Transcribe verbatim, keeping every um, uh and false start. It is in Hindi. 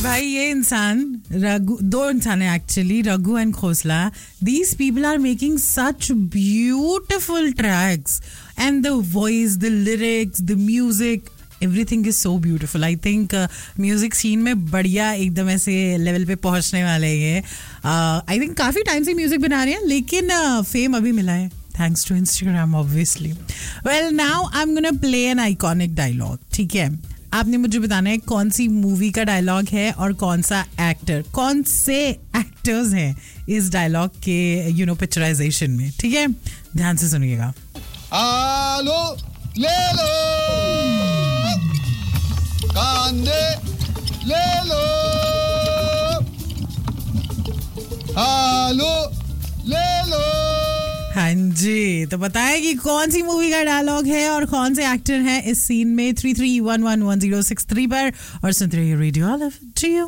भाई ये इंसान रघु दो इंसान है actually Raghu and Khosla these people are making such beautiful tracks and the voice the lyrics the music everything is so beautiful I think uh, music scene में बढ़िया एकदम ऐसे लेवल पे पहुंचने वाले हैं uh, I think काफी टाइम से म्यूजिक बना रहे हैं लेकिन फेम uh, अभी मिला है thanks to Instagram obviously well now I'm gonna play an iconic dialogue ठीक है आपने मुझे बताना है कौन सी मूवी का डायलॉग है और कौन सा एक्टर कौन से एक्टर्स हैं इस डायलॉग के यू नो पिक्चराइजेशन में ठीक है ध्यान से सुनिएगा आलो ले लो कांदे ले लो आलो ले लो हाँ जी तो बताएं कि कौन सी मूवी का डायलॉग है और कौन से एक्टर हैं इस सीन में three three one one one zero six three पर और सुनते रहिए रेडियो ऑल ऑफ